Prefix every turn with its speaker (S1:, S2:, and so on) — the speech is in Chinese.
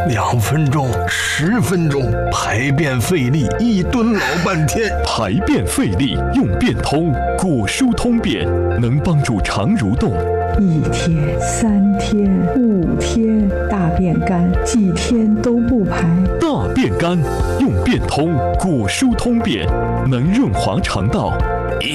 S1: 2分钟、10分钟，排便费力1吨老半天。
S2: 排便费力用便通，果蔬通便能帮助肠蠕动。
S3: 1天、3天、5天，大便干，几天都不排。
S2: 大便干用便通，果蔬通便能润滑肠道。